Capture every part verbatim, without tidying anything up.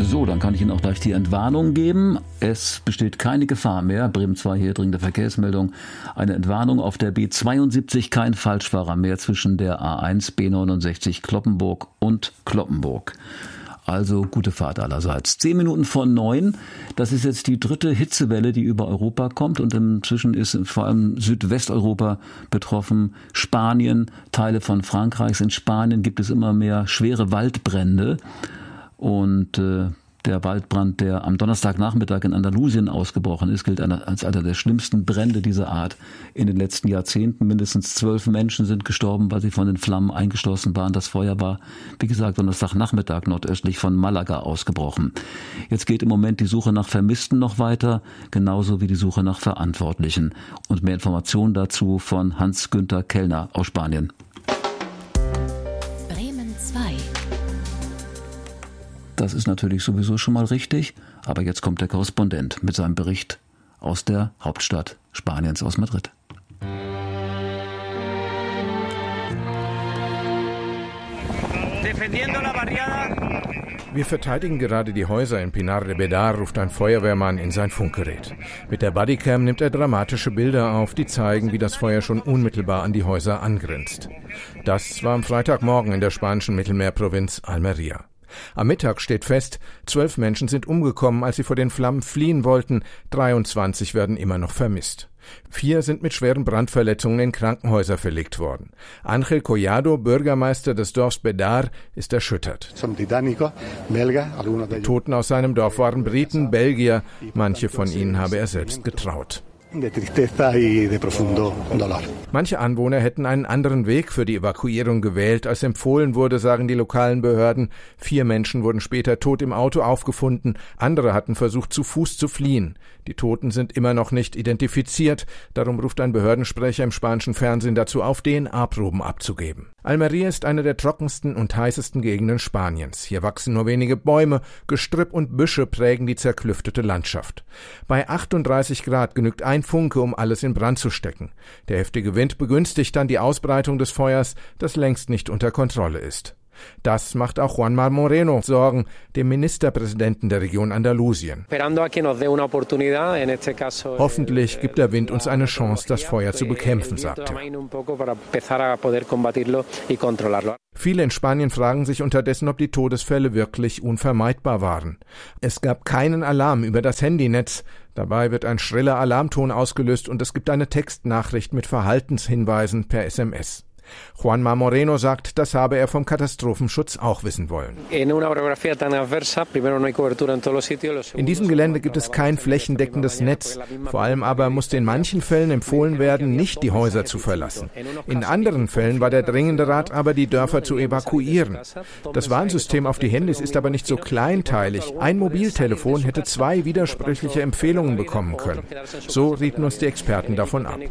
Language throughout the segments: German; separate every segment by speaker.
Speaker 1: So, dann kann ich Ihnen auch gleich die Entwarnung geben. Es besteht keine Gefahr mehr. Bremen zwei hier, dringende Verkehrsmeldung. Eine Entwarnung auf der B zweiundsiebzig, kein Falschfahrer mehr zwischen der A eins, B neunundsechzig Cloppenburg und Cloppenburg. Also gute Fahrt allerseits. Zehn Minuten vor neun. Das ist jetzt die dritte Hitzewelle, die über Europa kommt. Und inzwischen ist vor allem Südwesteuropa betroffen. Spanien, Teile von Frankreichs. In Spanien gibt es immer mehr schwere Waldbrände. Und äh, der Waldbrand, der am Donnerstagnachmittag in Andalusien ausgebrochen ist, gilt als einer der schlimmsten Brände dieser Art in den letzten Jahrzehnten. Mindestens zwölf Menschen sind gestorben, weil sie von den Flammen eingeschlossen waren. Das Feuer war, wie gesagt, Donnerstagnachmittag nordöstlich von Malaga ausgebrochen. Jetzt geht im Moment die Suche nach Vermissten noch weiter, genauso wie die Suche nach Verantwortlichen. Und mehr Informationen dazu von Hans-Günther Kellner aus Spanien.
Speaker 2: Bremen zwei.
Speaker 1: Das ist natürlich sowieso schon mal richtig, aber jetzt kommt der Korrespondent mit seinem Bericht aus der Hauptstadt Spaniens, aus Madrid.
Speaker 3: Wir verteidigen gerade die Häuser in Pinar de Bedar, ruft ein Feuerwehrmann in sein Funkgerät. Mit der Bodycam nimmt er dramatische Bilder auf, die zeigen, wie das Feuer schon unmittelbar an die Häuser angrenzt. Das war am Freitagmorgen in der spanischen Mittelmeerprovinz Almería. Am Mittag steht fest, zwölf Menschen sind umgekommen, als sie vor den Flammen fliehen wollten, dreiundzwanzig werden immer noch vermisst. Vier sind mit schweren Brandverletzungen in Krankenhäuser verlegt worden. Ángel Collado, Bürgermeister des Dorfs Bedar, ist erschüttert. Die Toten aus seinem Dorf waren Briten, Belgier, manche von ihnen habe er selbst getraut. Manche Anwohner hätten einen anderen Weg für die Evakuierung gewählt, als empfohlen wurde, sagen die lokalen Behörden. Vier Menschen wurden später tot im Auto aufgefunden, andere hatten versucht, zu Fuß zu fliehen. Die Toten sind immer noch nicht identifiziert, darum ruft ein Behördensprecher im spanischen Fernsehen dazu auf, D N A-Proben abzugeben. Almería ist eine der trockensten und heißesten Gegenden Spaniens. Hier wachsen nur wenige Bäume, Gestrüpp und Büsche prägen die zerklüftete Landschaft. Bei achtunddreißig Grad genügt ein Funke, um alles in Brand zu stecken. Der heftige Wind begünstigt dann die Ausbreitung des Feuers, das längst nicht unter Kontrolle ist. Das macht auch Juanma Moreno Sorgen, dem Ministerpräsidenten der Region Andalusien. Hoffentlich gibt der Wind uns eine Chance, das Feuer zu bekämpfen, sagt er. Viele in Spanien fragen sich unterdessen, ob die Todesfälle wirklich unvermeidbar waren. Es gab keinen Alarm über das Handynetz. Dabei wird ein schriller Alarmton ausgelöst und es gibt eine Textnachricht mit Verhaltenshinweisen per S M S. Juanma Moreno sagt, das habe er vom Katastrophenschutz auch wissen wollen. In diesem Gelände gibt es kein flächendeckendes Netz. Vor allem aber musste in manchen Fällen empfohlen werden, nicht die Häuser zu verlassen. In anderen Fällen war der dringende Rat aber, die Dörfer zu evakuieren. Das Warnsystem auf die Handys ist aber nicht so kleinteilig. Ein Mobiltelefon hätte zwei widersprüchliche Empfehlungen bekommen können. So rieten uns die Experten davon ab.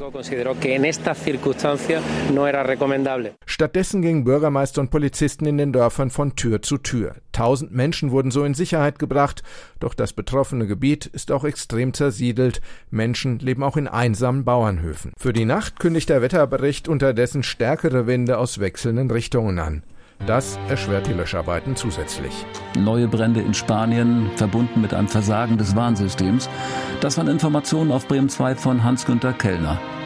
Speaker 3: Stattdessen gingen Bürgermeister und Polizisten in den Dörfern von Tür zu Tür. Tausend Menschen wurden so in Sicherheit gebracht, doch das betroffene Gebiet ist auch extrem zersiedelt. Menschen leben auch in einsamen Bauernhöfen. Für die Nacht kündigt der Wetterbericht unterdessen stärkere Winde aus wechselnden Richtungen an. Das erschwert die Löscharbeiten zusätzlich.
Speaker 1: Neue Brände in Spanien, verbunden mit einem Versagen des Warnsystems. Das waren Informationen auf Bremen zwei von Hans-Günther Kellner.